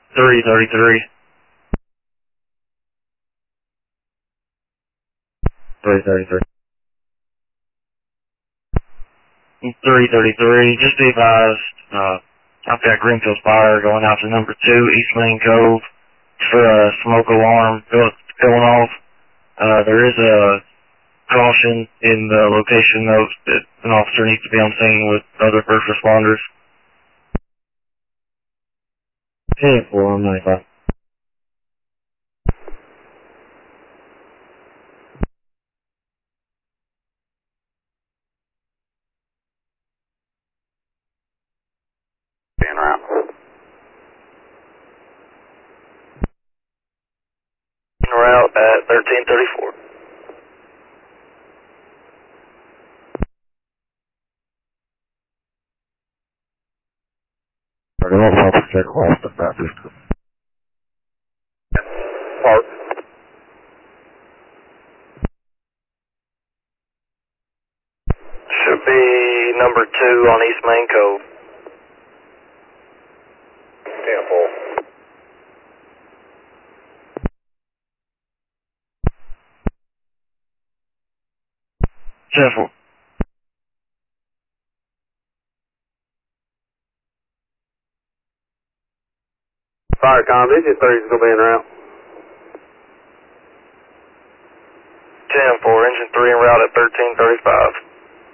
333. 333. 333, just be advised, I've got Greenfield Spire going out to number 2, East Main Cove, for a smoke alarm going off. There is a caution in the location notes that an officer needs to be on scene with other first responders. 10-4-195. En route. En route at 1334. I'm going to have to check last of that distance. Park. Should be number 2 on East Main Cove. 10-4. Careful. Firecom, Engine 3 is going to be en route. 10-4, Engine 3 en route at 1335.